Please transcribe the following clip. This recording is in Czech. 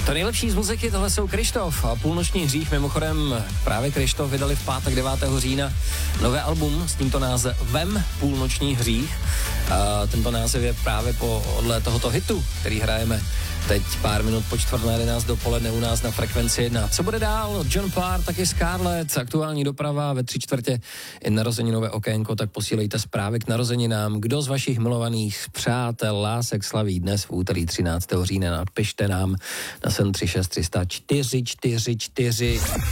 To nejlepší z muziky, tohle jsou Kryštof a Půlnoční hřích. Mimochodem právě Kryštof vydali v pátek 9. října nové album s tímto názvem Půlnoční hřích. A tento název je právě podle tohoto hitu, který hrajeme teď pár minut po 10:45 dopoledne u nás na Frekvenci 1. Co bude dál? John Parr, taky Scarlett, aktuální doprava ve 3/4 i narozeninové okénko, tak posílejte zprávy k narozeninám. Kdo z vašich milovaných přátel, lásek slaví dnes v úterý 13. října? Napište nám na 736 300 444.